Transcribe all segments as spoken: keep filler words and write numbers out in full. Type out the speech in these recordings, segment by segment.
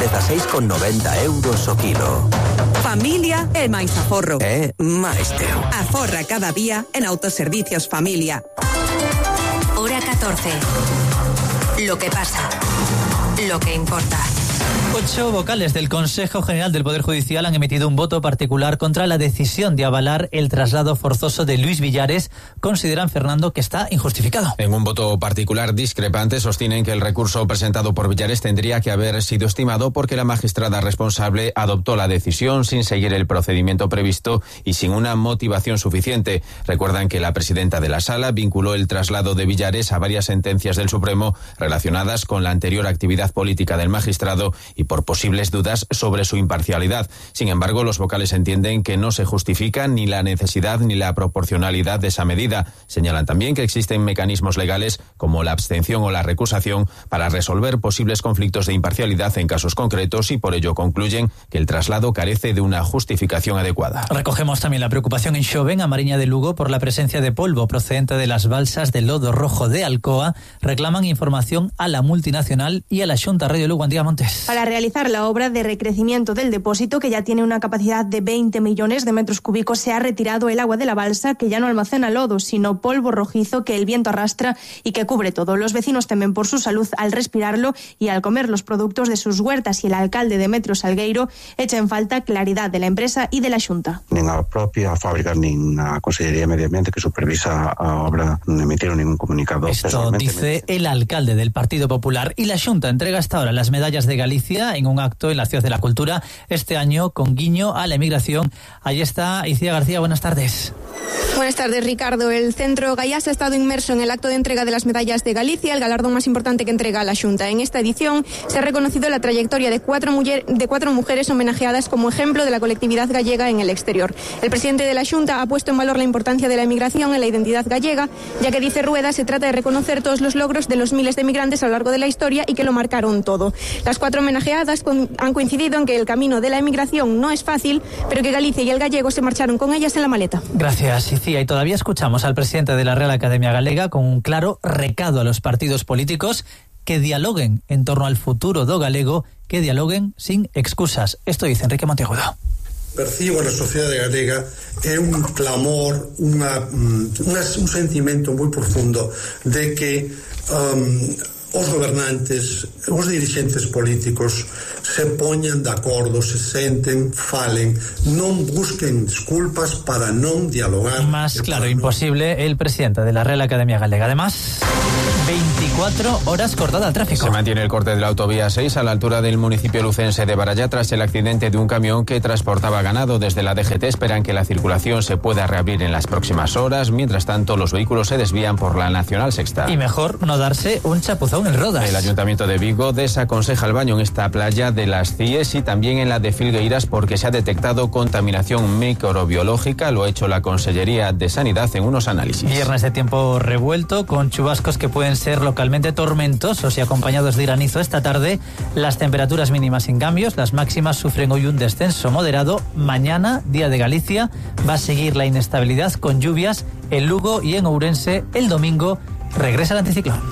dezasseis con noventa euros o kilo. Familia e máis aforro. É máis teu. Aforra cada día en Autoservicios Familia. Hora catorce. Lo que pasa. Lo que importa. Ocho vocales del Consejo General del Poder Judicial han emitido un voto particular contra la decisión de avalar el traslado forzoso de Luis Villares. Consideran, Fernando, que está injustificado. En un voto particular discrepante sostienen que el recurso presentado por Villares tendría que haber sido estimado porque la magistrada responsable adoptó la decisión sin seguir el procedimiento previsto y sin una motivación suficiente. Recuerdan que la presidenta de la Sala vinculó el traslado de Villares a varias sentencias del Supremo relacionadas con la anterior actividad política del magistrado y por posibles dudas sobre su imparcialidad. Sin embargo, los vocales entienden que no se justifica ni la necesidad ni la proporcionalidad de esa medida. Señalan también que existen mecanismos legales como la abstención o la recusación para resolver posibles conflictos de imparcialidad en casos concretos y por ello concluyen que el traslado carece de una justificación adecuada. Recogemos también la preocupación en Xoven, a Mariña de Lugo, por la presencia de polvo procedente de las balsas de lodo rojo de Alcoa. Reclaman información a la multinacional y a la Xunta. Radio Lugo, Andía Montes. Para realizar la obra de recrecimiento del depósito, que ya tiene una capacidad de veinte millones de metros cúbicos, se ha retirado el agua de la balsa, que ya no almacena lodo, sino polvo rojizo que el viento arrastra y que cubre todo. Los vecinos temen por su salud al respirarlo y al comer los productos de sus huertas, y el alcalde Demetrio Salgueiro echa en falta claridad de la empresa y de la Xunta. Nin a propia fábrica nin a Consellería de Medio Ambiente, que supervisa a obra, non emitieron ningún comunicado. Esto dice el alcalde del Partido Popular. Y la Xunta entrega hasta ahora las medallas de Galicia en un acto en la Ciudad de la Cultura, este año con guiño a la emigración. Ahí está Icía García, buenas tardes. Buenas tardes, Ricardo. El Centro Gaiás ha estado inmerso en el acto de entrega de las medallas de Galicia, el galardón más importante que entrega la Xunta. En esta edición se ha reconocido la trayectoria de cuatro, mujer, de cuatro mujeres homenajeadas como ejemplo de la colectividad gallega en el exterior. El presidente de la Xunta ha puesto en valor la importancia de la emigración en la identidad gallega, ya que, dice Rueda, se trata de reconocer todos los logros de los miles de emigrantes a lo largo de la historia y que lo marcaron todo. Las cuatro homenajeadas con, han coincidido en que el camino de la emigración no es fácil, pero que Galicia y el gallego se marcharon con ellas en la maleta. Gracias, Icía. Y todavía escuchamos al presidente de la Real Academia Galega con un claro recado a los partidos políticos que dialoguen en torno al futuro do galego, que dialoguen sin excusas. Esto dice Enrique Monteagudo. Percibo na sociedade galega é un clamor, unha, unha, un sentimento moi profundo de que um, os gobernantes, os dirigentes políticos se poñan de acordo, se senten, falen, non busquen disculpas para non dialogar. Más claro, imposible, el presidente de la Real Academia Galega. Además, veinticuatro horas cortada al tráfico. Se mantiene el corte de la autovía seis a la altura del municipio lucense de Barallá tras el accidente de un camión que transportaba ganado. Desde la D G T esperan que la circulación se pueda reabrir en las próximas horas. Mientras tanto, los vehículos se desvían por la Nacional Sexta. Y mejor no darse un chapuzón en Rodas. El Ayuntamiento de Vigo desaconseja el baño en esta playa de las Cies y también en la de Filgueiras porque se ha detectado contaminación microbiológica. Lo ha hecho la Consellería de Sanidad en unos análisis. Viernes de tiempo revuelto con chubascos que pueden ser localmente tormentosos y acompañados de granizo esta tarde. Las temperaturas mínimas sin cambios, las máximas sufren hoy un descenso moderado. Mañana, día de Galicia, va a seguir la inestabilidad con lluvias en Lugo y en Ourense. El domingo regresa el anticiclón.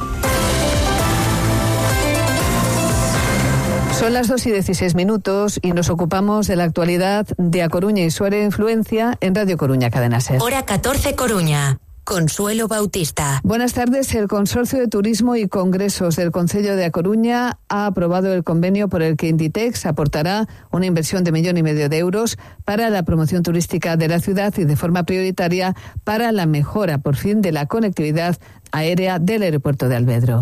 Son las dos y dieciséis minutos y nos ocupamos de la actualidad de A Coruña y su área de influencia en Radio Coruña, Cadena SER. Hora catorce, Coruña. Consuelo Bautista. Buenas tardes. El Consorcio de Turismo y Congresos del Concello de A Coruña ha aprobado el convenio por el que Inditex aportará una inversión de millón y medio de euros para la promoción turística de la ciudad y de forma prioritaria para la mejora, por fin, de la conectividad aérea del aeropuerto de Alvedro.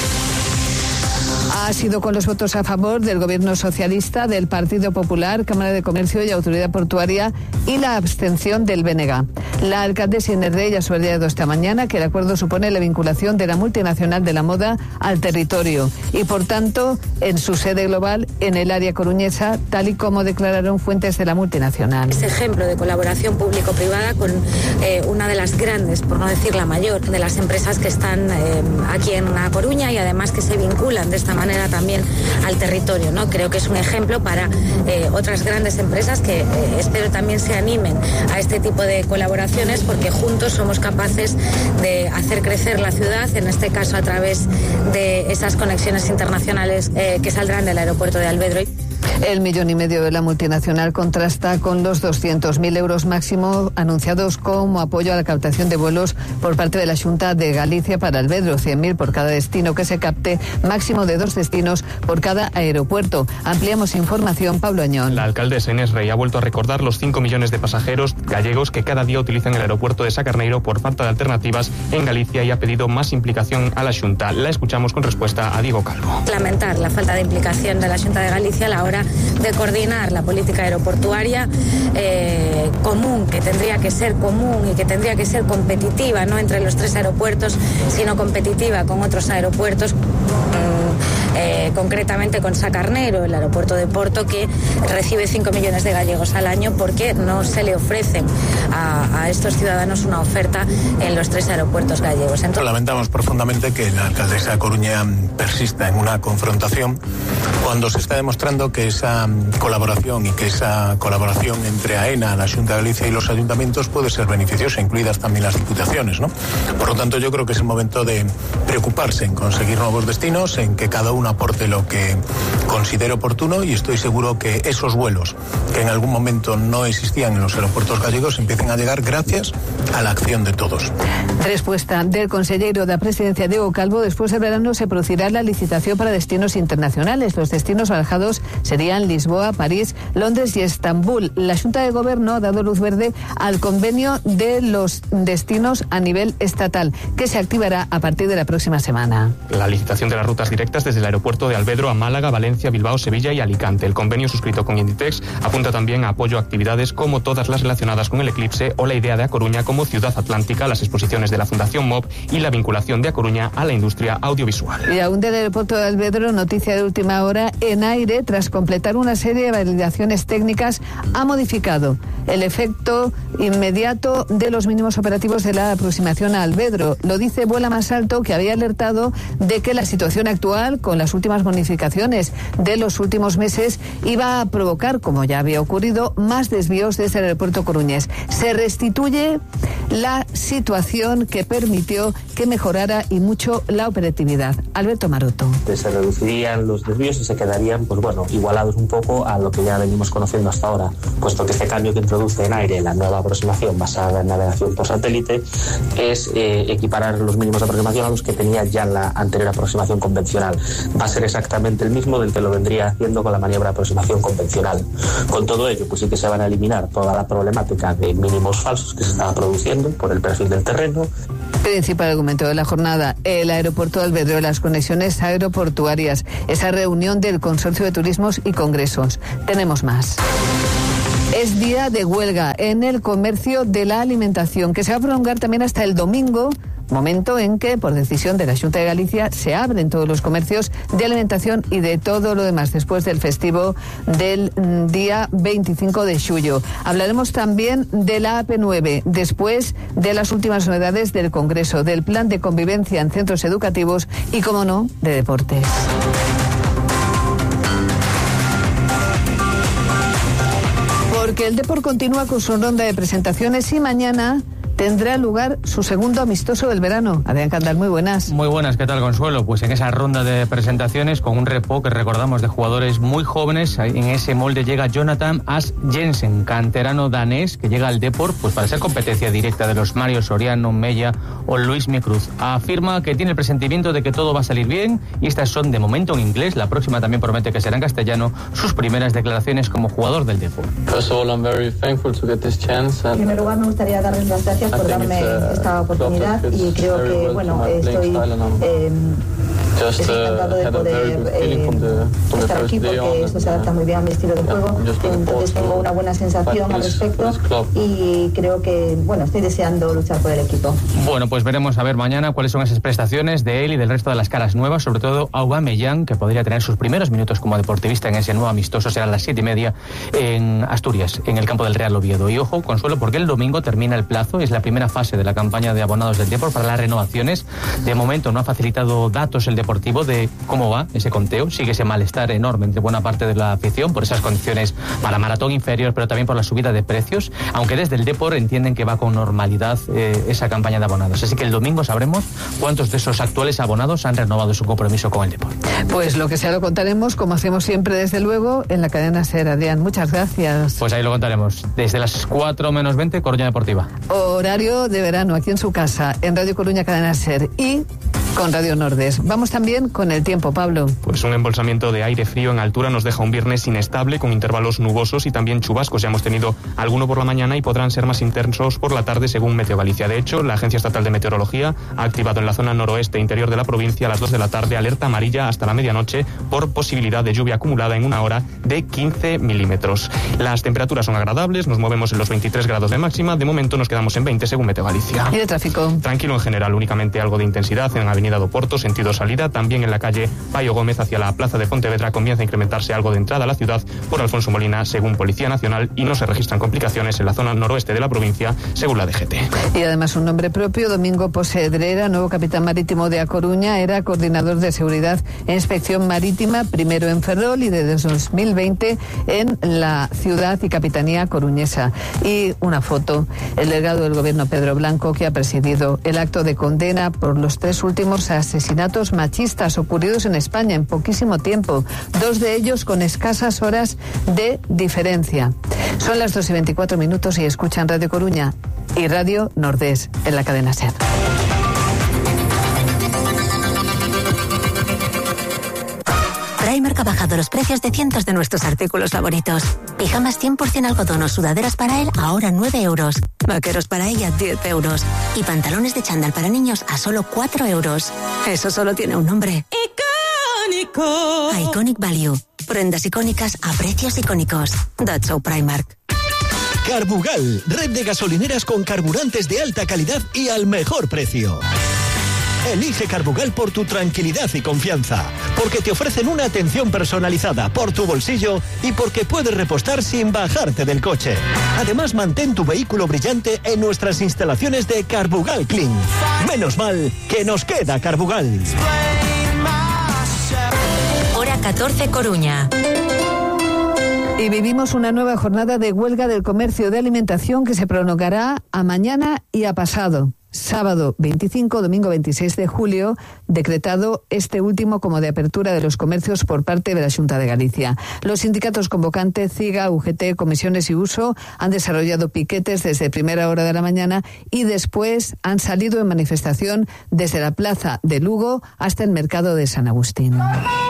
Ha sido con los votos a favor del Gobierno Socialista, del Partido Popular, Cámara de Comercio y Autoridad Portuaria y la abstención del B N G. La alcaldesa Inés Rey ha subrayado esta mañana que el acuerdo supone la vinculación de la multinacional de la moda al territorio y, por tanto, en su sede global en el área coruñesa, tal y como declararon fuentes de la multinacional. Ese ejemplo de colaboración público-privada con eh, una de las grandes, por no decir la mayor, de las empresas que están eh, aquí en A Coruña y además que se vinculan de esta manera manera también al territorio, ¿no? Creo que es un ejemplo para eh, otras grandes empresas que eh, espero también se animen a este tipo de colaboraciones, porque juntos somos capaces de hacer crecer la ciudad, en este caso a través de esas conexiones internacionales eh, que saldrán del aeropuerto de Albedro. El millón y medio de la multinacional contrasta con los doscientos mil euros máximo anunciados como apoyo a la captación de vuelos por parte de la Xunta de Galicia para Albedro, cien mil por cada destino que se capte, máximo de dos destinos por cada aeropuerto. Ampliamos información, Pablo Añón. La alcaldesa Inés Rey ha vuelto a recordar los cinco millones de pasajeros gallegos que cada día utilizan el aeropuerto de Sacarneiro por falta de alternativas en Galicia y ha pedido más implicación a la Xunta. La escuchamos con respuesta a Diego Calvo. Lamentar la falta de implicación de la Xunta de Galicia a la hora de coordinar la política aeroportuaria eh, común, que tendría que ser común y que tendría que ser competitiva, no entre los tres aeropuertos, sino competitiva con otros aeropuertos, eh, concretamente con Sacarneiro, el aeropuerto de Porto, que recibe cinco millones de gallegos al año porque no se le ofrecen a, a estos ciudadanos una oferta en los tres aeropuertos gallegos. Entonces, lamentamos profundamente que la alcaldesa de Coruña persista en una confrontación cuando se está demostrando que esa colaboración y que esa colaboración entre AENA, la Xunta de Galicia y los ayuntamientos puede ser beneficiosa, incluidas también las diputaciones, ¿no? Por lo tanto, yo creo que es el momento de preocuparse en conseguir nuevos destinos, en que cada uno aporte lo que considere oportuno, y estoy seguro que esos vuelos que en algún momento no existían en los aeropuertos gallegos empiecen a llegar gracias a la acción de todos. Respuesta del consejero de la Presidencia, Diego Calvo. Después del verano se producirá la licitación para destinos internacionales. Los destinos barajados serían Lisboa, París, Londres y Estambul. La Xunta de Gobierno ha dado luz verde al convenio de los destinos a nivel estatal, que se activará a partir de la próxima semana. La licitación de las rutas directas desde el aeropuerto de Albedro a Málaga, Valencia, Bilbao, Sevilla y Alicante. El convenio suscrito con Inditex apunta también a apoyo a actividades como todas las relacionadas con el eclipse o la idea de A Coruña como ciudad atlántica, las exposiciones de la Fundación M O B y la vinculación de A Coruña a la industria audiovisual. Y aún del aeropuerto de Albedro, noticia de última hora: ENAIRE, tras completar una serie de validaciones técnicas, ha modificado el efecto inmediato de los mínimos operativos de la aproximación a Albedro. Lo dice Vuela Más Alto, que había alertado de que la situación actual, con las últimas modificaciones de los últimos meses, iba a provocar, como ya había ocurrido, más desvíos desde el aeropuerto coruñés. Se restituye la situación que permitió que mejorara y mucho la operatividad. Alberto Maroto. Se reducirían los desvíos y se quedarían, pues bueno, igualados un poco a lo que ya venimos conociendo hasta ahora, puesto que este cambio que introduce ENAIRE, la nueva aproximación basada en navegación por satélite, es eh, equiparar los mínimos de aproximación a los que tenía ya la anterior aproximación convencional. Va a ser exactamente el mismo del que lo vendría haciendo con la maniobra de aproximación convencional. Con todo ello, pues sí que se van a eliminar toda la problemática de mínimos falsos que se estaba produciendo por el perfil del terreno. Principal argumento de la jornada: el aeropuerto de Albedro, las conexiones aeroportuarias, esa reunión del Consorcio de Turismos y Congresos. Tenemos más. Es día de huelga en el comercio de la alimentación, que se va a prolongar también hasta el domingo, momento en que, por decisión de la Xunta de Galicia, se abren todos los comercios de alimentación y de todo lo demás después del festivo del día veinticinco de xullo. Hablaremos también de la A P nueve, después de las últimas novedades del Congreso, del plan de convivencia en centros educativos y, como no, de deportes. Porque el Depor continúa con su ronda de presentaciones y mañana tendrá lugar su segundo amistoso del verano. Adrián Candal, muy buenas. Muy buenas, ¿qué tal, Consuelo? Pues en esa ronda de presentaciones, con un repo que recordamos de jugadores muy jóvenes, en ese molde llega Jonathan As Jensen, canterano danés, que llega al Depor pues para ser competencia directa de los Mario Soriano, Mella o Luis Micruz. Afirma que tiene el presentimiento de que todo va a salir bien, y estas son de momento en inglés. La próxima también promete que será en castellano, sus primeras declaraciones como jugador del Depor. En primer lugar, me gustaría darles las gracias por darme esta oportunidad, y creo que, bueno, estoy eh, estoy encantado de poder eh, estar aquí, porque esto se adapta muy bien a mi estilo de juego. Entonces tengo una buena sensación al respecto y creo que, bueno, estoy deseando luchar por el equipo. Bueno, pues veremos a ver mañana cuáles son esas prestaciones de él y del resto de las caras nuevas, sobre todo Aubameyang, que podría tener sus primeros minutos como deportivista en ese nuevo amistoso. Será a las siete y media en Asturias, en el campo del Real Oviedo. Y ojo, Consuelo, porque el domingo termina el plazo, es la primera fase de la campaña de abonados del Depor para las renovaciones. De momento no ha facilitado datos el Depor deportivo de cómo va ese conteo. Sigue ese malestar enorme entre buena parte de la afición por esas condiciones para maratón inferior, pero también por la subida de precios, aunque desde el Depor entienden que va con normalidad eh, esa campaña de abonados. Así que el domingo sabremos cuántos de esos actuales abonados han renovado su compromiso con el Depor. Pues lo que sea lo contaremos, como hacemos siempre, desde luego, en la cadena SER. Adrián, muchas gracias. Pues ahí lo contaremos. Desde las cuatro menos veinte, Coruña Deportiva. Horario de verano, aquí en su casa, en Radio Coruña, cadena SER y con Radio Nordés. Vamos también con el tiempo, Pablo. Pues un embolsamiento de aire frío en altura nos deja un viernes inestable con intervalos nubosos y también chubascos. Ya hemos tenido alguno por la mañana y podrán ser más intensos por la tarde según Meteo Galicia. De hecho, la Agencia Estatal de Meteorología ha activado en la zona noroeste interior de la provincia a las dos de la tarde alerta amarilla hasta la medianoche por posibilidad de lluvia acumulada en una hora de quince milímetros. Las temperaturas son agradables, nos movemos en los veintitrés grados de máxima. De momento nos quedamos en veinte según Meteo Galicia. ¿Y de tráfico? Tranquilo en general, únicamente algo de intensidad en Avenida do Porto, sentido salida. También en la calle Payo Gómez hacia la Plaza de Pontevedra comienza a incrementarse algo de entrada a la ciudad por Alfonso Molina según Policía Nacional y no se registran complicaciones en la zona noroeste de la provincia según la D G T. Y además un nombre propio, Domingo Posedrera, nuevo capitán marítimo de A Coruña, era coordinador de seguridad e inspección marítima, primero en Ferrol y desde dos mil veinte en la ciudad y capitanía coruñesa. Y una foto, el delegado del gobierno Pedro Blanco, que ha presidido el acto de condena por los tres últimos asesinatos machistas ocurridos en España en poquísimo tiempo, dos de ellos con escasas horas de diferencia. Son las dos y veinticuatro minutos y escuchan Radio Coruña y Radio Nordés en la cadena SER. Primark ha bajado los precios de cientos de nuestros artículos favoritos. Pijamas cien por ciento algodón o sudaderas para él ahora nueve euros. Vaqueros para ella diez euros. Y pantalones de chándal para niños a solo cuatro euros. Eso solo tiene un nombre. ¡Icónico! Iconic Value. Prendas icónicas a precios icónicos. That's so Primark. Carbugal, red de gasolineras con carburantes de alta calidad y al mejor precio. Elige Carbugal por tu tranquilidad y confianza, porque te ofrecen una atención personalizada por tu bolsillo y porque puedes repostar sin bajarte del coche. Además, mantén tu vehículo brillante en nuestras instalaciones de Carbugal Clean. Menos mal que nos queda Carbugal. Hora catorce, Coruña. Y vivimos una nueva jornada de huelga del comercio de alimentación que se prolongará a mañana y a pasado. Sábado veinticinco, domingo veintiséis de julio, decretado este último como de apertura de los comercios por parte de la Xunta de Galicia. Los sindicatos convocantes, CIGA, U G T, Comisiones y Uso han desarrollado piquetes desde primera hora de la mañana y después han salido en manifestación desde la plaza de Lugo hasta el mercado de San Agustín.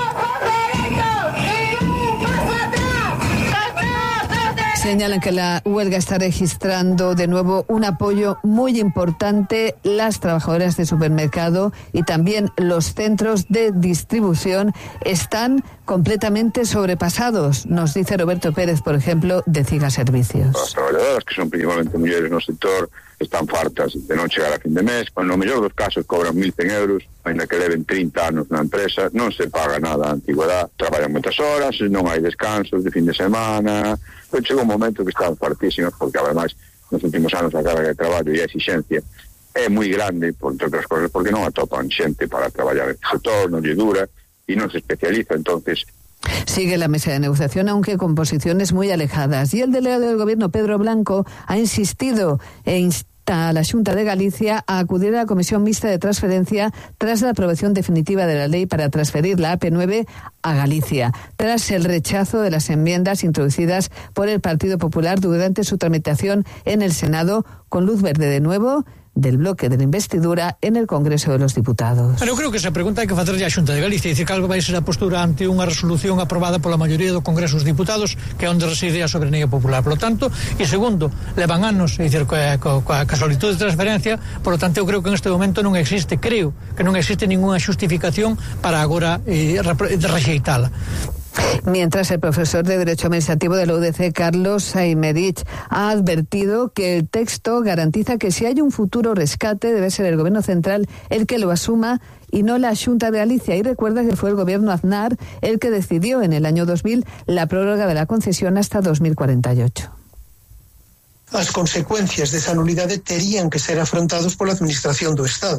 Señalan que la huelga está registrando de nuevo un apoyo muy importante. Las trabajadoras de supermercado y también los centros de distribución están completamente sobrepasados, nos dice Roberto Pérez, por ejemplo, de CIGA Servicios. As traballadoras, que son principalmente mulleres no sector, están fartas de non chegar a fin de mes. No mellor dos casos cobran mil cen euros, ainda que leven trinta anos na empresa, non se paga nada a antigüedade, traballan moitas horas, non hai descansos de fin de semana. Pero chega un momento que están fartísimos, porque ademais nos últimos anos a carga de traballo e a exigencia é moi grande, por entre outras cosas, porque non atopan xente para traballar en sector, non lle dura e non se especializa, entonces. Sigue la mesa de negociación, aunque con posiciones muy alejadas. Y el delegado del gobierno, Pedro Blanco, ha insistido e insta a la Xunta de Galicia a acudir a la Comisión Mixta de Transferencia tras la aprobación definitiva de la ley para transferir la A P nueve a Galicia, tras el rechazo de las enmiendas introducidas por el Partido Popular durante su tramitación en el Senado, con luz verde de nuevo del bloque de la investidura en el Congreso de los Diputados. Pero eu creo que esa pregunta hai que facerlle á Xunta de Galicia, dicir que algo vai ser a postura ante unha resolución aprobada pola maioría do Congreso dos Diputados, que é onde reside a soberanía popular. Por lo tanto, e segundo, levan anos, é dicir, coa, coa, coa solicitud de transferencia, por lo tanto, eu creo que en este momento non existe, creo que non existe ninguna xustificación para agora eh, rexeitala. Mientras, el profesor de Derecho Administrativo de la U D C, Carlos Aymerich, ha advertido que el texto garantiza que si hay un futuro rescate debe ser el Gobierno Central el que lo asuma y no la Xunta de Galicia. Y recuerda que fue el Gobierno Aznar el que decidió en el año dos mil la prórroga de la concesión hasta dos mil cuarenta y ocho. As consecuencias desa nulidade terían que ser afrontados pola Administración do Estado.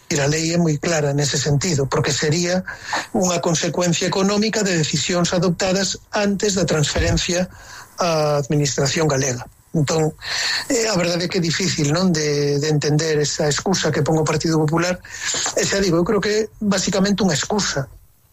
Y la lei é moi clara nese sentido, porque sería unha consecuencia económica de decisións adoptadas antes da transferencia á administración galega. Entón, eh, a verdade é que é difícil, non, de, de entender esa excusa que pon o Partido Popular. E xa digo, eu creo que é basicamente unha excusa.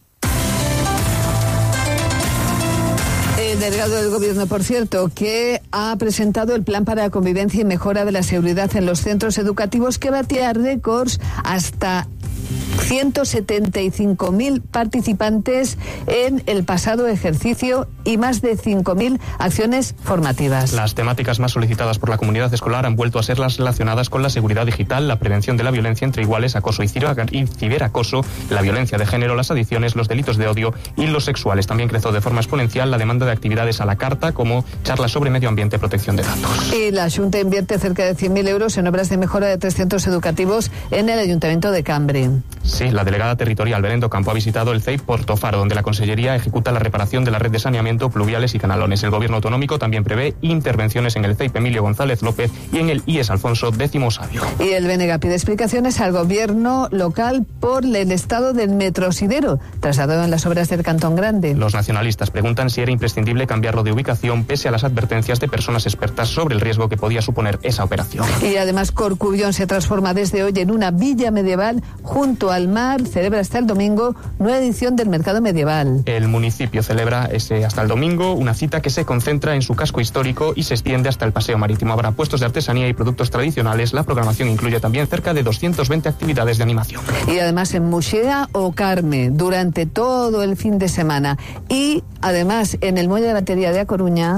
El delegado del Gobierno, por cierto, que ha presentado el plan para la convivencia y mejora de la seguridad en los centros educativos, que batía récords hasta ciento setenta y cinco mil participantes en el pasado ejercicio y más de cinco mil acciones formativas. Las temáticas más solicitadas por la comunidad escolar han vuelto a ser las relacionadas con la seguridad digital, la prevención de la violencia entre iguales, acoso y ciberacoso, la violencia de género, las adicciones, los delitos de odio y los sexuales. También creció de forma exponencial la demanda de actividades a la carta, como charlas sobre medio ambiente y protección de datos. Y la Xunta invierte cerca de cien mil euros en obras de mejora de tres centros educativos en el Ayuntamiento de Cambre. Sí, la delegada territorial Belén Docampo ha visitado el C E I Portofaro, donde la Consellería ejecuta la reparación de la red de saneamiento, pluviales y canalones. El Gobierno autonómico también prevé intervenciones en el C E I P Emilio González López y en el I E S Alfonso X Sabio. Y el B N G pide explicaciones al Gobierno local por el estado del metrosidero, trasladado en las obras del Cantón Grande. Los nacionalistas preguntan si era imprescindible cambiarlo de ubicación, pese a las advertencias de personas expertas sobre el riesgo que podía suponer esa operación. Y además Corcubión se transforma desde hoy en una villa medieval junto al mar. Celebra hasta el domingo nueva edición del Mercado Medieval. El municipio celebra ese hasta el domingo una cita que se concentra en su casco histórico y se extiende hasta el paseo marítimo. Habrá puestos de artesanía y productos tradicionales. La programación incluye también cerca de doscientas veinte actividades de animación. Y además en Muxea o Carme durante todo el fin de semana. Y además en el Muelle de Batería de A Coruña.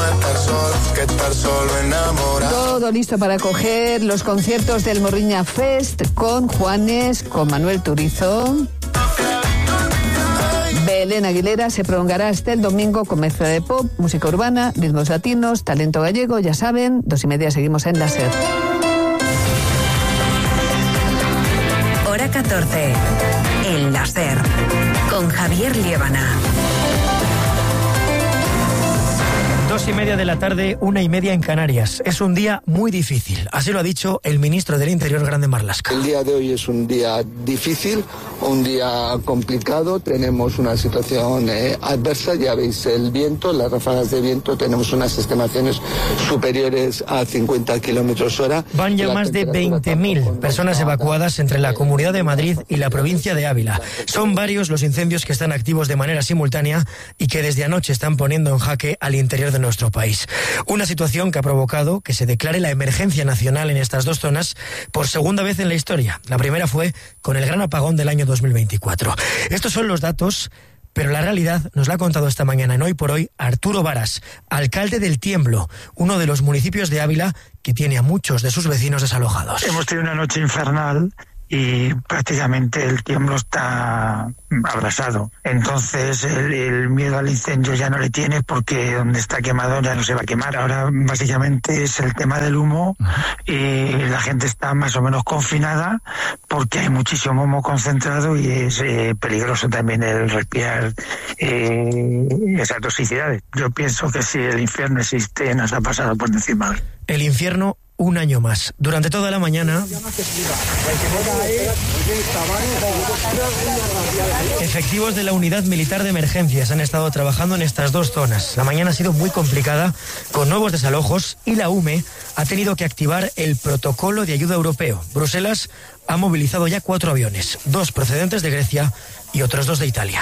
Todo listo para acoger los conciertos del Morriña Fest con Juanes, con Manuel Turizo. Belén Aguilera se prolongará hasta el domingo con mezcla de pop, música urbana, ritmos latinos, talento gallego, ya saben, dos y media seguimos en la SER. Hora catorce, en la SER, con Javier Liébana. Dos y media de la tarde, una y media en Canarias. Es un día muy difícil. Así lo ha dicho el ministro del Interior, Grande Marlaska. El día de hoy es un día difícil, un día complicado. Tenemos una situación eh, adversa. Ya veis el viento, las ráfagas de viento. Tenemos unas estimaciones superiores a cincuenta kilómetros hora. Van ya más de veinte mil personas evacuadas entre la Comunidad de Madrid y la provincia de Ávila. Son varios los incendios que están activos de manera simultánea y que desde anoche están poniendo en jaque al interior de nuestro país. Una situación que ha provocado que se declare la emergencia nacional en estas dos zonas por segunda vez en la historia. La primera fue con el gran apagón del año dos mil veinticuatro. Estos son los datos, pero la realidad nos la ha contado esta mañana en Hoy por Hoy Arturo Varas, alcalde del Tiemblo, uno de los municipios de Ávila que tiene a muchos de sus vecinos desalojados. Hemos tenido una noche infernal y prácticamente el Tiemblo está abrasado. Entonces el, el miedo al incendio ya no le tiene, porque donde está quemado ya no se va a quemar. Ahora básicamente es el tema del humo y la gente está más o menos confinada porque hay muchísimo humo concentrado y es eh, peligroso también el respirar eh, esas toxicidades. Yo pienso que si el infierno existe nos ha pasado por encima. El infierno un año más. Durante toda la mañana, efectivos de la Unidad Militar de Emergencias han estado trabajando en estas dos zonas. La mañana ha sido muy complicada, con nuevos desalojos, y la U M E ha tenido que activar el protocolo de ayuda europeo. Bruselas ha movilizado ya cuatro aviones, dos procedentes de Grecia y otros dos de Italia.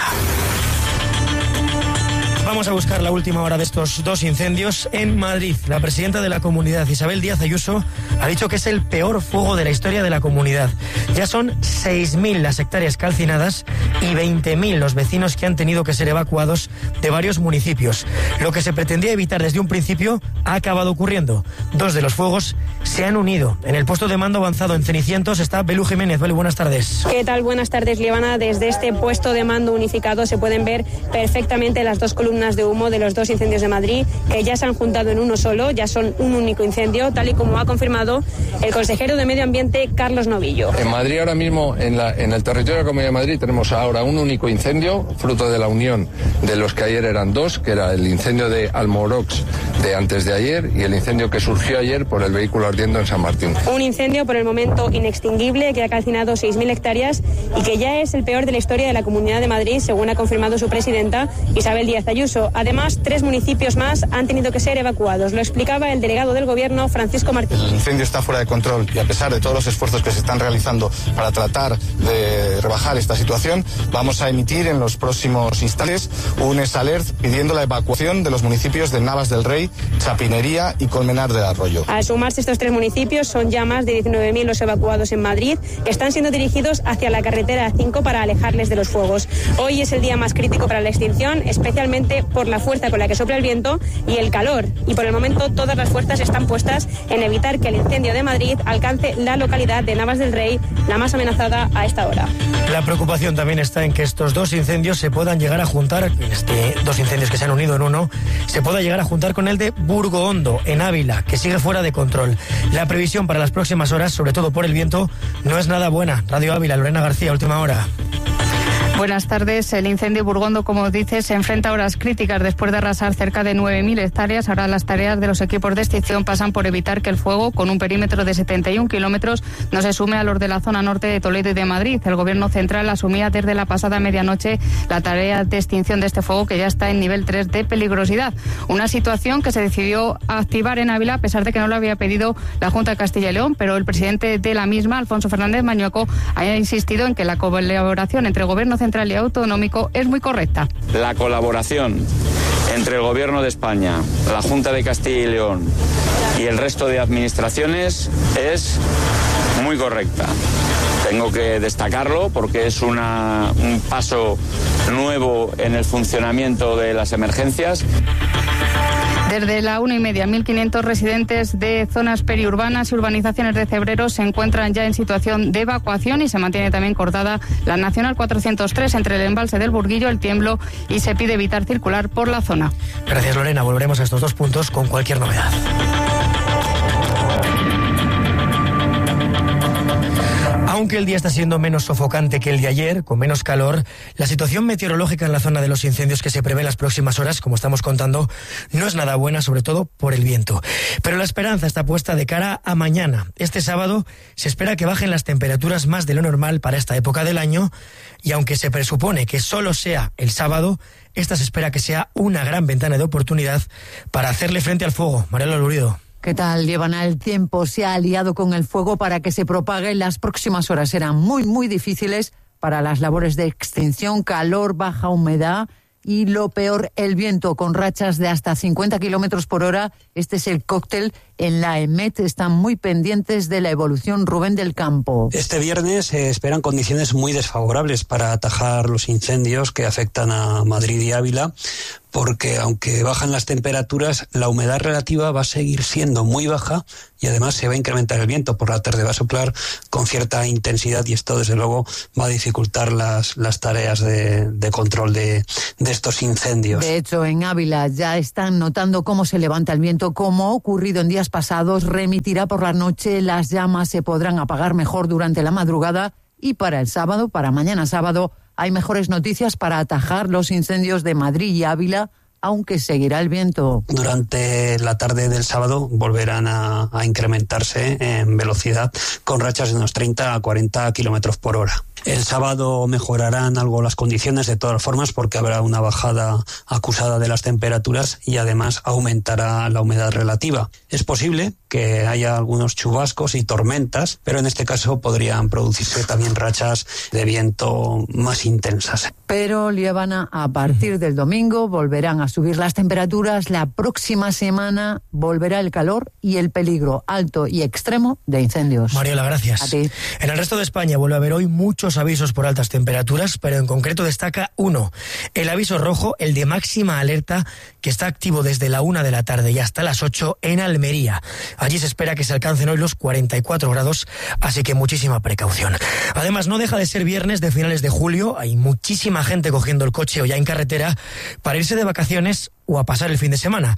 Vamos a buscar la última hora de estos dos incendios en Madrid. La presidenta de la comunidad, Isabel Díaz Ayuso, ha dicho que es el peor fuego de la historia de la comunidad. Ya son seis mil las hectáreas calcinadas y veinte mil los vecinos que han tenido que ser evacuados de varios municipios. Lo que se pretendía evitar desde un principio ha acabado ocurriendo. Dos de los fuegos se han unido. En el puesto de mando avanzado en Cenicientos está Belu Jiménez. Belu, buenas tardes. ¿Qué tal? Buenas tardes, Liébana. Desde este puesto de mando unificado se pueden ver perfectamente las dos columnas de humo de los dos incendios de Madrid, que ya se han juntado en uno solo, ya son un único incendio, tal y como ha confirmado el consejero de Medio Ambiente, Carlos Novillo. En Madrid ahora mismo, en, la, en el territorio de la Comunidad de Madrid, tenemos ahora un único incendio, fruto de la unión de los que ayer eran dos, que era el incendio de Almorox de antes de ayer y el incendio que surgió ayer por el vehículo ardiendo en San Martín. Un incendio por el momento inextinguible que ha calcinado seis mil hectáreas y que ya es el peor de la historia de la Comunidad de Madrid, según ha confirmado su presidenta Isabel Díaz Ayuso. Además, tres municipios más han tenido que ser evacuados. Lo explicaba el delegado del Gobierno, Francisco Martín. El incendio está fuera de control y a pesar de todos los esfuerzos que se están realizando para tratar de rebajar esta situación, vamos a emitir en los próximos instantes un S-Alert pidiendo la evacuación de los municipios de Navas del Rey, Chapinería y Colmenar del Arroyo. Al sumarse estos tres municipios, son ya más de diecinueve mil los evacuados en Madrid, que están siendo dirigidos hacia la carretera cinco para alejarles de los fuegos. Hoy es el día más crítico para la extinción, especialmente por la fuerza con la que sopla el viento y el calor. Y por el momento todas las fuerzas están puestas en evitar que el incendio de Madrid alcance la localidad de Navas del Rey, la más amenazada a esta hora. La preocupación también está en que estos dos incendios se puedan llegar a juntar, este, dos incendios que se han unido en uno, se pueda llegar a juntar con el de Burgohondo, en Ávila, que sigue fuera de control. La previsión para las próximas horas, sobre todo por el viento, no es nada buena. Radio Ávila, Lorena García, última hora. Buenas tardes. El incendio Burgondo, como dices, se enfrenta a horas críticas después de arrasar cerca de nueve mil hectáreas. Ahora las tareas de los equipos de extinción pasan por evitar que el fuego, con un perímetro de setenta y un kilómetros, no se sume a los de la zona norte de Toledo y de Madrid. El Gobierno central asumía desde la pasada medianoche la tarea de extinción de este fuego, que ya está en nivel tres de peligrosidad. Una situación que se decidió activar en Ávila a pesar de que no lo había pedido la Junta de Castilla y León, pero el presidente de la misma, Alfonso Fernández Mañueco, ha insistido en que la colaboración entre el Gobierno central central y autonómico es muy correcta. La colaboración entre el Gobierno de España, la Junta de Castilla y León y el resto de administraciones es muy correcta. Tengo que destacarlo porque es una, un paso nuevo en el funcionamiento de las emergencias. Desde la una y media, mil quinientos residentes de zonas periurbanas y urbanizaciones de Cebreros se encuentran ya en situación de evacuación y se mantiene también cortada la Nacional cuatrocientos tres entre el embalse del Burguillo, el Tiemblo, y se pide evitar circular por la zona. Gracias, Lorena. Volveremos a estos dos puntos con cualquier novedad. Aunque el día está siendo menos sofocante que el de ayer, con menos calor, la situación meteorológica en la zona de los incendios que se prevé en las próximas horas, como estamos contando, no es nada buena, sobre todo por el viento. Pero la esperanza está puesta de cara a mañana. Este sábado se espera que bajen las temperaturas más de lo normal para esta época del año, y aunque se presupone que solo sea el sábado, esta se espera que sea una gran ventana de oportunidad para hacerle frente al fuego. Mariela Lurido. ¿Qué tal, Llevana? El tiempo se ha aliado con el fuego para que se propague. Las próximas horas serán muy, muy difíciles para las labores de extinción, calor, baja humedad y, lo peor, el viento con rachas de hasta cincuenta kilómetros por hora. Este es el cóctel. En la EMET están muy pendientes de la evolución. Rubén del Campo. Este viernes se esperan condiciones muy desfavorables para atajar los incendios que afectan a Madrid y Ávila, porque aunque bajan las temperaturas, la humedad relativa va a seguir siendo muy baja y además se va a incrementar el viento. Por la tarde va a soplar con cierta intensidad y esto desde luego va a dificultar las, las tareas de, de control de, de estos incendios. De hecho, en Ávila ya están notando cómo se levanta el viento, como ha ocurrido en días pasados. Remitirá por la noche, las llamas se podrán apagar mejor durante la madrugada y para el sábado, para mañana sábado, hay mejores noticias para atajar los incendios de Madrid y Ávila, aunque seguirá el viento. Durante la tarde del sábado volverán a, a incrementarse en velocidad con rachas de unos treinta a cuarenta kilómetros por hora. El sábado mejorarán algo las condiciones de todas formas porque habrá una bajada acusada de las temperaturas y además aumentará la humedad relativa. Es posible que haya algunos chubascos y tormentas, pero en este caso podrían producirse también rachas de viento más intensas. Pero, Lievana, a partir del domingo volverán a subir las temperaturas. La próxima semana volverá el calor y el peligro alto y extremo de incendios. Mariela, gracias. A ti. En el resto de España vuelve a haber hoy muchos avisos por altas temperaturas, pero en concreto destaca uno, el aviso rojo, el de máxima alerta, que está activo desde la una de la tarde y hasta las ocho en Almería. Allí se espera que se alcancen hoy los cuarenta y cuatro grados, así que muchísima precaución. Además, no deja de ser viernes de finales de julio, hay muchísima gente cogiendo el coche o ya en carretera para irse de vacaciones o a pasar el fin de semana.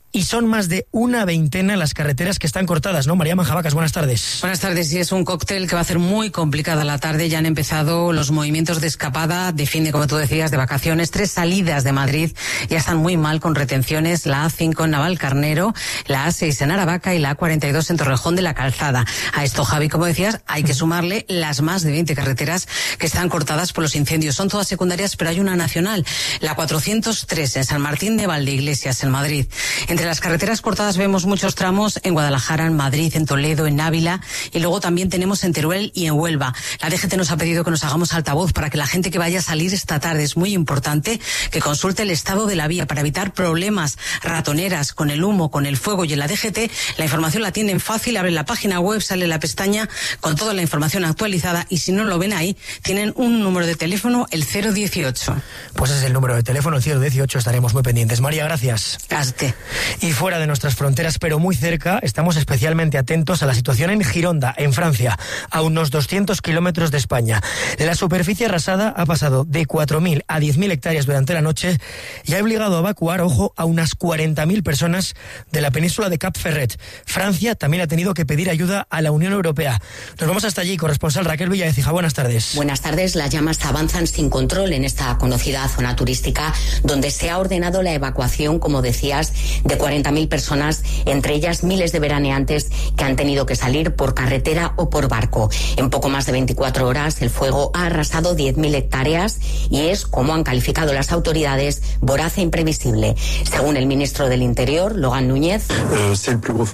y son más de una veintena las carreteras que están cortadas, ¿no? María Manjabacas, buenas tardes. Buenas tardes, sí, es un cóctel que va a hacer muy complicada la tarde. Ya han empezado los movimientos de escapada de fin de, como tú decías, de vacaciones. Tres salidas de Madrid ya están muy mal con retenciones. La A cinco en Navalcarnero, la A seis en Aravaca y la A cuarenta y dos en Torrejón de la Calzada. A esto, Javi, como decías, hay que sumarle las más de veinte carreteras que están cortadas por los incendios. Son todas secundarias, pero hay una nacional, la cuatrocientos tres en San Martín de Valdeiglesias, en Madrid. Entre las carreteras cortadas vemos muchos tramos en Guadalajara, en Madrid, en Toledo, en Ávila, y luego también tenemos en Teruel y en Huelva. La D G T nos ha pedido que nos hagamos altavoz para que la gente que vaya a salir esta tarde, es muy importante que consulte el estado de la vía para evitar problemas, ratoneras con el humo, con el fuego. Y en la D G T la información la tienen fácil, abren la página web, sale la pestaña con toda la información actualizada, y si no lo ven ahí, tienen un número de teléfono, el cero dieciocho. Pues ese es el número de teléfono, el cero dieciocho, estaremos muy pendientes. María, gracias. Hazte. Y fuera de nuestras fronteras, pero muy cerca, estamos especialmente atentos a la situación en Gironda, en Francia, a unos doscientos kilómetros de España. La superficie arrasada ha pasado de cuatro mil a diez mil hectáreas durante la noche y ha obligado a evacuar, ojo, a unas cuarenta mil personas de la península de Cap Ferret. Francia también ha tenido que pedir ayuda a la Unión Europea. Nos vamos hasta allí, corresponsal Raquel Villaecija. Buenas tardes. Buenas tardes. Las llamas avanzan sin control en esta conocida zona turística, donde se ha ordenado la evacuación, como decías, de cuarenta mil personas, entre ellas miles de veraneantes que han tenido que salir por carretera o por barco. En poco más de veinticuatro horas, el fuego ha arrasado diez mil hectáreas y es, como han calificado las autoridades, voraz e imprevisible. Según el ministro del Interior, Logan Núñez, es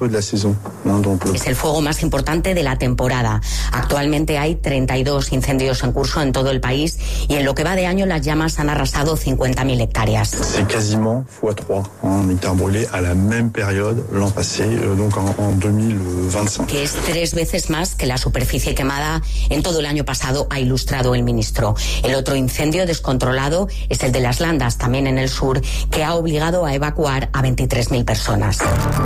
el fuego más importante de la temporada. Actualmente hay treinta y dos incendios en curso en todo el país y en lo que va de año las llamas han arrasado cincuenta mil hectáreas. C'est quasiment fois trois en hectares brûlés à la même période l'an passé, donc en, en dos mil veinticinco. Que es tres veces más que la superficie quemada en todo el año pasado, ha ilustrado el ministro. El otro incendio descontrolado es el de Las Landas, también en el sur, que ha obligado a evacuar a veintitrés mil personas.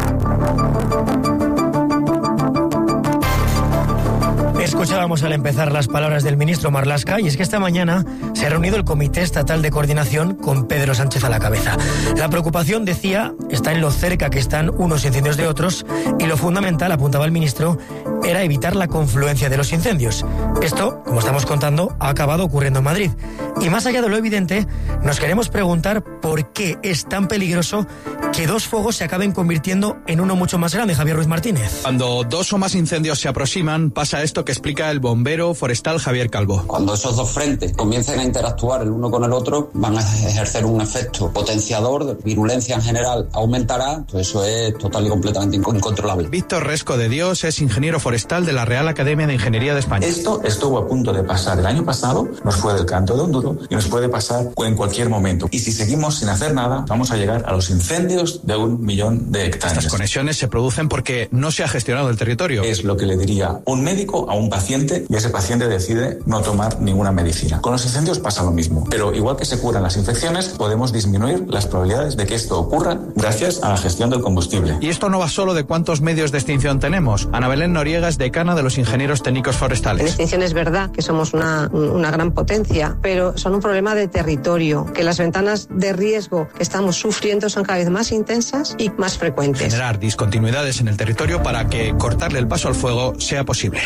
Escuchábamos al empezar las palabras del ministro Marlaska, y es que esta mañana se ha reunido el Comité Estatal de Coordinación con Pedro Sánchez a la cabeza. La preocupación, decía, está en lo cerca que están unos incendios de otros, y lo fundamental, apuntaba el ministro, era evitar la confluencia de los incendios. Esto, como estamos contando, ha acabado ocurriendo en Madrid. Y más allá de lo evidente, nos queremos preguntar por qué es tan peligroso que dos fuegos se acaben convirtiendo en uno mucho más grande. Javier Ruiz Martínez. Cuando dos o más incendios se aproximan, pasa esto que explica el bombero forestal Javier Calvo. Cuando esos dos frentes comiencen a interactuar el uno con el otro, van a ejercer un efecto potenciador, de virulencia en general aumentará, pues eso es total y completamente incontrolable. Víctor Resco de Dios es ingeniero forestal de la Real Academia de Ingeniería de España. Esto estuvo a punto de pasar el año pasado, nos fue del canto de un duro y nos puede pasar en cualquier momento. Y si seguimos sin hacer nada, vamos a llegar a los incendios de un millón de hectáreas. Estas conexiones se producen porque no se ha gestionado el territorio. Es lo que le diría un médico a un paciente, y ese paciente decide no tomar ninguna medicina. Con los incendios pasa lo mismo, pero igual que se curan las infecciones, podemos disminuir las probabilidades de que esto ocurra gracias a la gestión del combustible. Y esto no va solo de cuántos medios de extinción tenemos. Ana Belén Noriega es decana de los ingenieros técnicos forestales. En extinción es verdad que somos una, una gran potencia, pero son un problema de territorio, que las ventanas de riesgo que estamos sufriendo son cada vez más intensas y más frecuentes. Generar discontinuidades en el territorio para que cortarle el paso al fuego sea posible.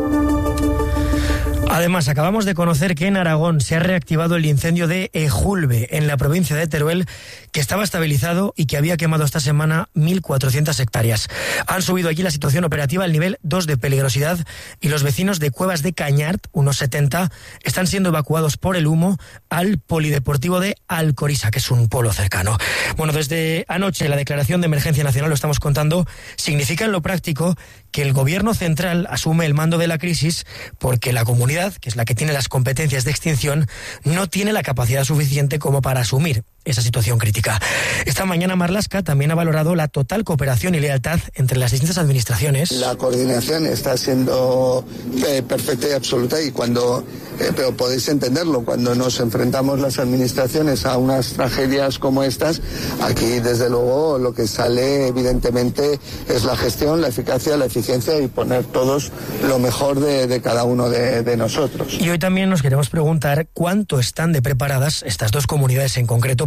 Además, acabamos de conocer que en Aragón se ha reactivado el incendio de Ejulbe, en la provincia de Teruel, que estaba estabilizado y que había quemado esta semana mil cuatrocientas hectáreas. Han subido allí la situación operativa al nivel dos de peligrosidad y los vecinos de Cuevas de Cañart, unos setenta, están siendo evacuados por el humo al polideportivo de Alcoriza, que es un pueblo cercano. Bueno, desde anoche la declaración de emergencia nacional, lo estamos contando, significa en lo práctico que el gobierno central asume el mando de la crisis porque la comunidad, que es la que tiene las competencias de extinción, no tiene la capacidad suficiente como para asumir esa situación crítica. Esta mañana Marlaska también ha valorado la total cooperación y lealtad entre las distintas administraciones. La coordinación está siendo eh, perfecta y absoluta, y cuando, eh, pero podéis entenderlo, cuando nos enfrentamos las administraciones a unas tragedias como estas, aquí desde luego lo que sale evidentemente es la gestión, la eficacia, la eficiencia y poner todos lo mejor de, de cada uno de, de nosotros. Y hoy también nos queremos preguntar cuánto están de preparadas estas dos comunidades en concreto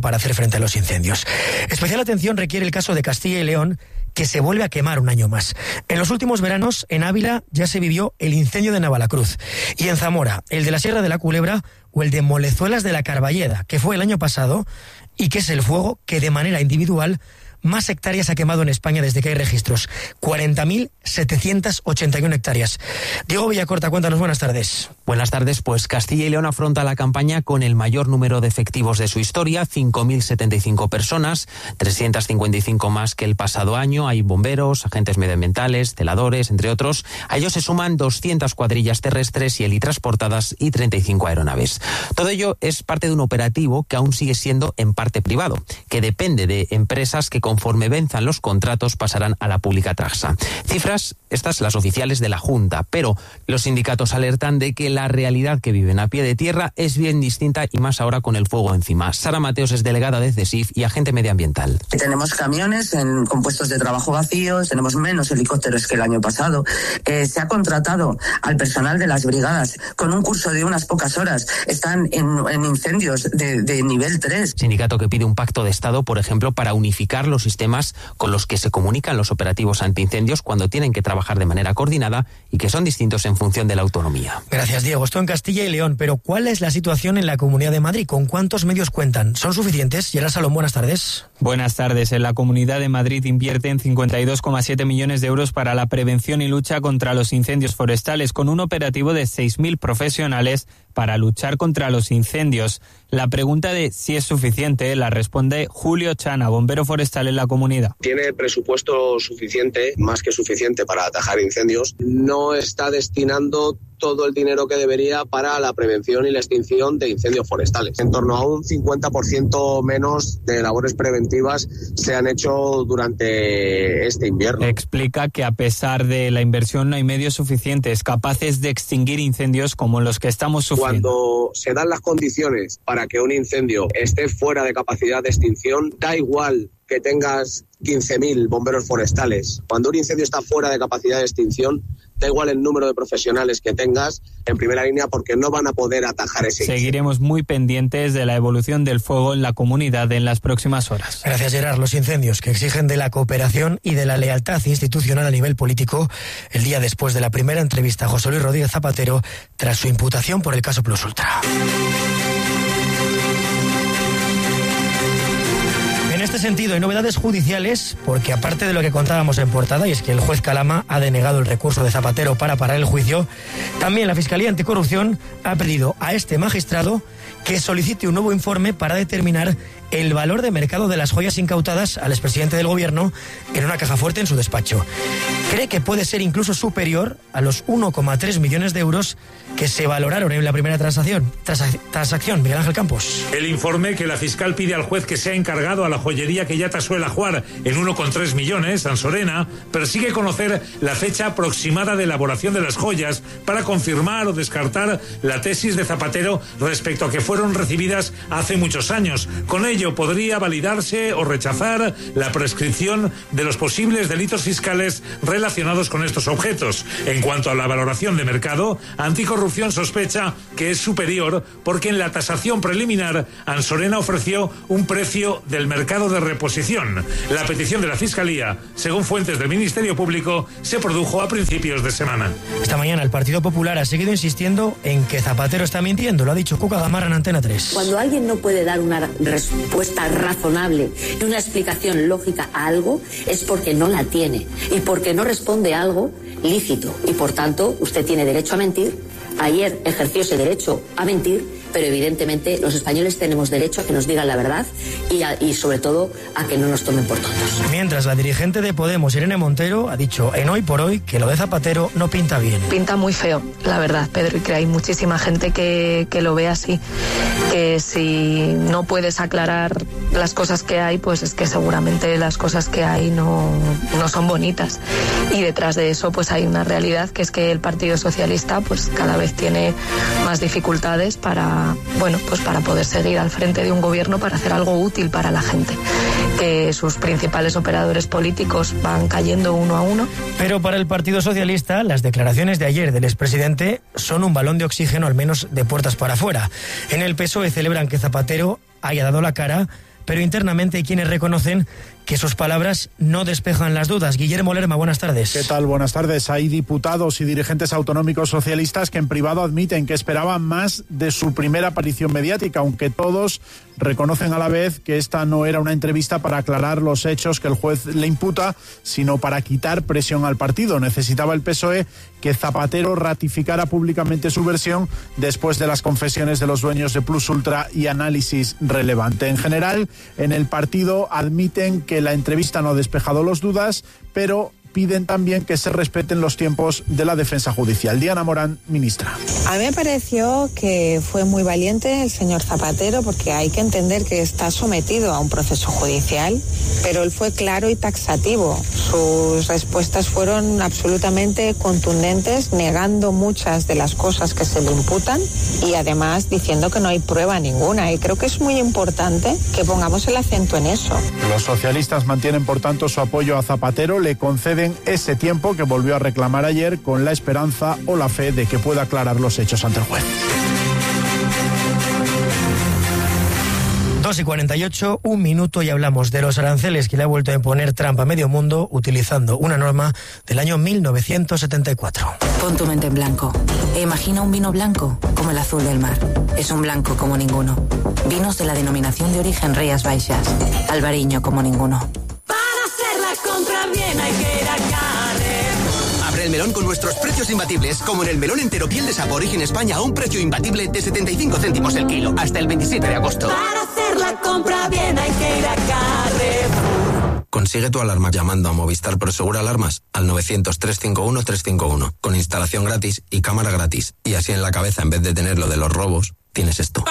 para hacer frente a los incendios. Especial atención requiere el caso de Castilla y León, que se vuelve a quemar un año más. En los últimos veranos, en Ávila ya se vivió el incendio de Navalacruz, y en Zamora, el de la Sierra de la Culebra o el de Molezuelas de la Carballeda, que fue el año pasado y que es el fuego que de manera individual más hectáreas ha quemado en España desde que hay registros. cuarenta mil setecientas ochenta y una hectáreas. Diego Villacorta, cuéntanos, buenas tardes. Buenas tardes, pues Castilla y León afronta la campaña con el mayor número de efectivos de su historia, cinco mil setenta y cinco personas, trescientas cincuenta y cinco más que el pasado año. Hay bomberos, agentes medioambientales, celadores, entre otros. A ellos se suman doscientas cuadrillas terrestres y helitransportadas y treinta y cinco aeronaves. Todo ello es parte de un operativo que aún sigue siendo en parte privado, que depende de empresas que conforme venzan los contratos pasarán a la pública taxa. Cifras, estas las oficiales de la Junta, pero los sindicatos alertan de que la realidad que viven a pie de tierra es bien distinta y más ahora con el fuego encima. Sara Mateos es delegada de CESIF y agente medioambiental. Tenemos camiones en, con puestos de trabajo vacíos, tenemos menos helicópteros que el año pasado. Eh, se ha contratado al personal de las brigadas con un curso de unas pocas horas. Están en, en incendios de, de nivel tres. Sindicato que pide un pacto de Estado, por ejemplo, para unificar los sistemas con los que se comunican los operativos antiincendios cuando tienen que trabajar de manera coordinada y que son distintos en función de la autonomía. Gracias, Diego. Esto en Castilla y León, pero ¿cuál es la situación en la Comunidad de Madrid? ¿Con cuántos medios cuentan? ¿Son suficientes? Gerard Salón, buenas tardes. Buenas tardes. En la Comunidad de Madrid invierten cincuenta y dos coma siete millones de euros para la prevención y lucha contra los incendios forestales, con un operativo de seis mil profesionales para luchar contra los incendios. La pregunta de si es suficiente la responde Julio Chana, bombero forestal en la comunidad. Tiene presupuesto suficiente, más que suficiente, para atajar incendios. No está destinando todo el dinero que debería para la prevención y la extinción de incendios forestales. En torno a un cincuenta por ciento menos de labores preventivas se han hecho durante este invierno. Explica que a pesar de la inversión no hay medios suficientes capaces de extinguir incendios como los que estamos sufriendo. Cuando se dan las condiciones para que un incendio esté fuera de capacidad de extinción, da igual que tengas quince mil bomberos forestales. Cuando un incendio está fuera de capacidad de extinción, da igual el número de profesionales que tengas en primera línea, porque no van a poder atajar ese incendio. Seguiremos muy pendientes de la evolución del fuego en la comunidad en las próximas horas. Gracias, Gerard. Los incendios que exigen de la cooperación y de la lealtad institucional a nivel político, el día después de la primera entrevista a José Luis Rodríguez Zapatero tras su imputación por el caso Plus Ultra. En este sentido, hay novedades judiciales, porque aparte de lo que contábamos en portada, y es que el juez Calama ha denegado el recurso de Zapatero para parar el juicio, también la Fiscalía Anticorrupción ha pedido a este magistrado que solicite un nuevo informe para determinar el valor de mercado de las joyas incautadas al expresidente del gobierno en una caja fuerte en su despacho. Cree que puede ser incluso superior a los uno coma tres millones de euros que se valoraron en la primera transacción. Transacción, Miguel Ángel Campos. El informe que la fiscal pide al juez que sea encargado a la joyería que ya tasó el ajuar en uno coma tres millones, Sansorena, persigue conocer la fecha aproximada de elaboración de las joyas para confirmar o descartar la tesis de Zapatero respecto a que fueron recibidas hace muchos años. Con ello podría validarse o rechazar la prescripción de los posibles delitos fiscales relacionados con estos objetos. En cuanto a la valoración de mercado, Anticorrupción sospecha que es superior porque en la tasación preliminar Ansorena ofreció un precio del mercado de reposición. La petición de la Fiscalía, según fuentes del Ministerio Público, se produjo a principios de semana. Esta mañana el Partido Popular ha seguido insistiendo en que Zapatero está mintiendo. Lo ha dicho Cuca Gamarra en Antena tres. Cuando alguien no puede dar una respuesta razonable y una explicación lógica a algo, es porque no la tiene y porque no responde a algo lícito. Y por tanto, usted tiene derecho a mentir. Ayer ejerció ese derecho a mentir, pero evidentemente los españoles tenemos derecho a que nos digan la verdad y, a, y sobre todo a que no nos tomen por tontos. Mientras la dirigente de Podemos, Irene Montero, ha dicho en Hoy por Hoy que lo de Zapatero no pinta bien. Pinta muy feo, la verdad, Pedro, y que hay muchísima gente que, que lo ve así, que si no puedes aclarar las cosas que hay, pues es que seguramente las cosas que hay no, no son bonitas. Y detrás de eso pues hay una realidad, que es que el Partido Socialista pues cada vez tiene más dificultades para, bueno, pues para poder seguir al frente de un gobierno, para hacer algo útil para la gente. Que sus principales operadores políticos van cayendo uno a uno. Pero para el Partido Socialista, las declaraciones de ayer del expresidente son un balón de oxígeno, al menos de puertas para afuera. En el P S O E celebran que Zapatero haya dado la cara, pero internamente hay quienes reconocen que sus palabras no despejan las dudas. Guillermo Lerma, buenas tardes. ¿Qué tal? Buenas tardes. Hay diputados y dirigentes autonómicos socialistas que en privado admiten que esperaban más de su primera aparición mediática, aunque todos reconocen a la vez que esta no era una entrevista para aclarar los hechos que el juez le imputa, sino para quitar presión al partido. Necesitaba el P S O E que Zapatero ratificara públicamente su versión después de las confesiones de los dueños de Plus Ultra y Análisis Relevante. En general, en el partido admiten que la entrevista no ha despejado las dudas, pero piden también que se respeten los tiempos de la defensa judicial. Diana Morán, ministra. A mí me pareció que fue muy valiente el señor Zapatero, porque hay que entender que está sometido a un proceso judicial, pero él fue claro y taxativo. Sus respuestas fueron absolutamente contundentes, negando muchas de las cosas que se le imputan y además diciendo que no hay prueba ninguna. Y creo que es muy importante que pongamos el acento en eso. Los socialistas mantienen, por tanto, su apoyo a Zapatero, le conceden ese tiempo que volvió a reclamar ayer con la esperanza o la fe de que pueda aclarar los hechos ante el juez. dos y cuarenta y ocho, un minuto y hablamos de los aranceles que le ha vuelto a imponer Trump a medio mundo utilizando una norma del año mil novecientos setenta y cuatro. Pon tu mente en blanco e imagina un vino blanco como el azul del mar. Es un blanco como ninguno. Vinos de la denominación de origen Rías Baixas. Albariño como ninguno. Compra bien, hay que ir a Carrefour. Abre el melón con nuestros precios imbatibles, como en el melón entero piel de sapo origen España a un precio imbatible de setenta y cinco céntimos el kilo, hasta el veintisiete de agosto. Para hacer la compra bien hay que ir a Carrefour. Consigue tu alarma llamando a Movistar Prosegur Alarmas al novecientos, trescientos cincuenta y uno, trescientos cincuenta y uno, con instalación gratis y cámara gratis. Y así en la cabeza, en vez de tener lo de los robos, tienes esto.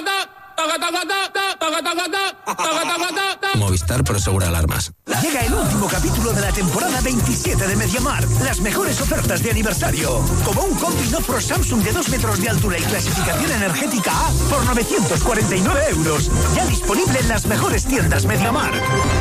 Movistar Prosegur Alarmas. Llega el último capítulo de la temporada veintisiete de Mediamar. Las mejores ofertas de aniversario. Como un combi Note Pro Samsung de dos metros de altura y clasificación energética A por novecientos cuarenta y nueve euros. Ya disponible en las mejores tiendas Mediamar.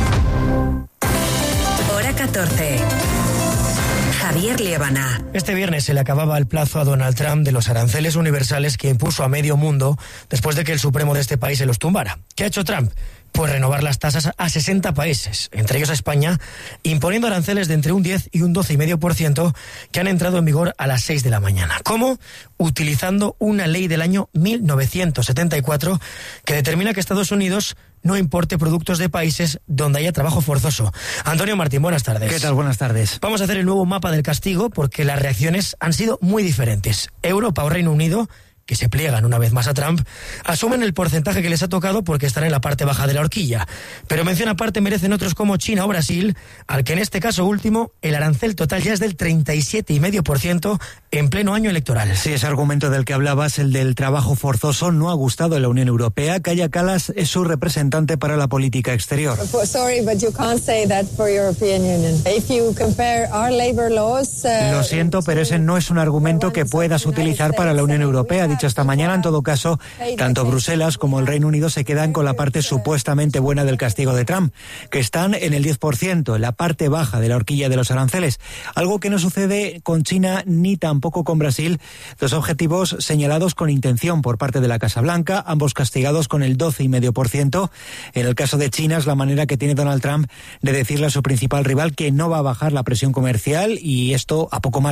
Hora catorce. Javier Liébana. Este viernes se le acababa el plazo a Donald Trump de los aranceles universales que impuso a medio mundo después de que el Supremo de este país se los tumbara. ¿Qué ha hecho Trump? Pues renovar las tasas a sesenta países, entre ellos a España, imponiendo aranceles de entre un diez y un doce coma cinco por ciento que han entrado en vigor a las seis de la mañana. ¿Cómo? Utilizando una ley del año mil novecientos setenta y cuatro que determina que Estados Unidos no importe productos de países donde haya trabajo forzoso. Antonio Martín, buenas tardes. ¿Qué tal? Buenas tardes. Vamos a hacer el nuevo mapa del castigo porque las reacciones han sido muy diferentes. Europa o Reino Unido, que se pliegan una vez más a Trump, asumen el porcentaje que les ha tocado porque están en la parte baja de la horquilla. Pero mención aparte merecen otros como China o Brasil, al que en este caso último el arancel total ya es del treinta y siete coma cinco por ciento en pleno año electoral. Sí, ese argumento del que hablabas, el del trabajo forzoso, no ha gustado a la Unión Europea. Kaja Kallas es su representante para la política exterior. Sorry, but you can't say that for European Union. If you compare our labor laws, uh, Lo siento, pero ese no es un argumento que puedas utilizar para la Unión Europea. Dicho esta mañana, en todo caso, tanto Bruselas como el Reino Unido se quedan con la parte supuestamente buena del castigo de Trump, que están en el diez por ciento, en la parte baja de la horquilla de los aranceles, algo que no sucede con China ni tampoco con Brasil, dos objetivos señalados con intención por parte de la Casa Blanca, ambos castigados con el doce coma cinco por ciento. En el caso de China es la manera que tiene Donald Trump de decirle a su principal rival que no va a bajar la presión comercial, y esto a poco más